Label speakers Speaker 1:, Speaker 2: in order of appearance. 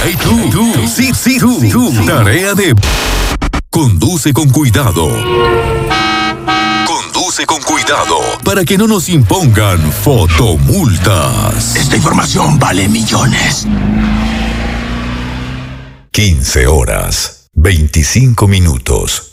Speaker 1: Hey, tú. Sí, tú. Tarea de... Conduce con cuidado. Conduce con cuidado para que no nos impongan fotomultas.
Speaker 2: Esta información vale millones.
Speaker 1: 15 horas, 25 minutos.